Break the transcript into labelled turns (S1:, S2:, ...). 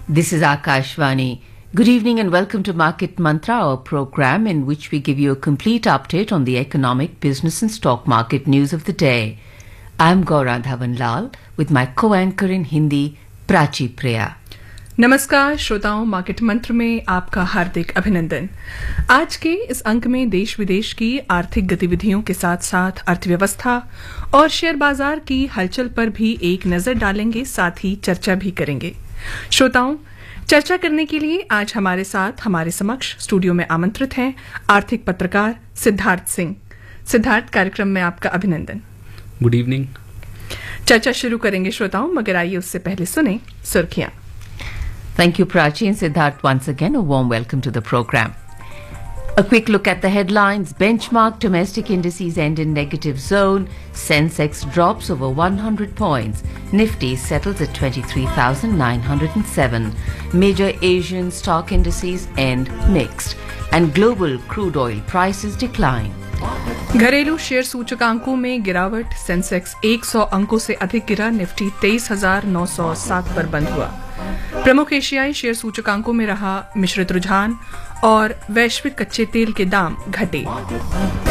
S1: This is Akashvani. Good evening and welcome to Market Mantra, our program in which we give you a complete update on the economic, business and stock market news of the day. I'm Gaura Dhawan Lal with my co-anchor in Hindi, Prachi Priya.
S2: नमस्कार श्रोताओं, market मंत्र में आपका हार्दिक अभिनंदन। आज के इस अंक में देश विदेश की आर्थिक गतिविधियों के साथ साथ अर्थव्यवस्था और शेयर बाजार की हलचल पर भी एक नजर डालेंगे, साथ ही चर्चा भी करेंगे। श्रोताओं, चर्चा करने के लिए आज हमारे साथ हमारे समक्ष स्टूडियो में आमंत्रित हैं आर्थिक पत्रकार सिद्धार्थ सिंह। सिद्धार्थ, कार्यक्रम में आपका अभिनंदन।
S3: Good evening.
S2: चर्चा शुरू करेंगे श्रोताओं, मगर आइए उससे पहले सुने सुर्खियां।
S1: Thank you, Prachi and Siddharth. Once again, a warm welcome to the program. A quick look at the headlines. Benchmark domestic indices end in negative zone. Sensex drops over 100 points. Nifty settles at 23,907. Major Asian stock indices end mixed. And global crude oil prices decline.
S2: घरेलू share सूचकांकों में गिरावट। Sensex 100 अंकों से अधिक गिरा। Nifty 23,907 पर बंद हुआ। प्रमुख एशियाई शेयर सूचकांकों में रहा मिश्रित रुझान और वैश्विक कच्चे तेल के दाम घटे।